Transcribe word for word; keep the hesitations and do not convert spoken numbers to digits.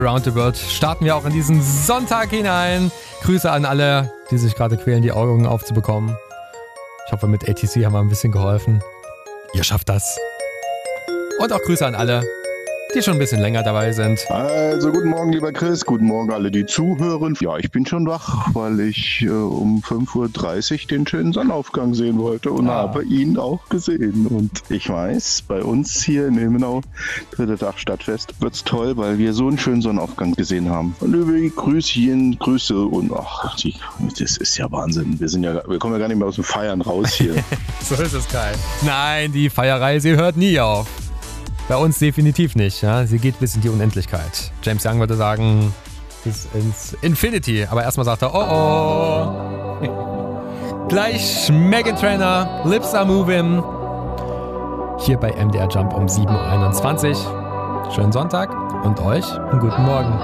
Around the World starten wir auch in diesen Sonntag hinein. Grüße an alle, die sich gerade quälen, die Augen aufzubekommen. Ich hoffe, mit A T C haben wir ein bisschen geholfen. Ihr schafft das. Und auch Grüße an alle, die schon ein bisschen länger dabei sind. Also guten Morgen, lieber Chris, guten Morgen alle, die zuhören. Ja, ich bin schon wach, weil ich äh, um fünf Uhr dreißig den schönen Sonnenaufgang sehen wollte und ah. habe ihn auch gesehen. Und ich weiß, bei uns hier in Ilmenau, dritter Tag Stadtfest, wird's toll, weil wir so einen schönen Sonnenaufgang gesehen haben. Und über Grüßchen, Grüße und ach, die, das ist ja Wahnsinn. Wir sind ja, wir kommen ja gar nicht mehr aus dem Feiern raus hier. So ist es, Kai. Nein, die Feierei, sie hört nie auf. Bei uns definitiv nicht. Ja? Sie geht bis in die Unendlichkeit. James Young würde sagen, bis ins Infinity. Aber erstmal sagt er, oh oh. Gleich Meghan Trainor, Lips Are Moving. Hier bei M D R Jump um sieben Uhr einundzwanzig. Schönen Sonntag und euch einen guten Morgen.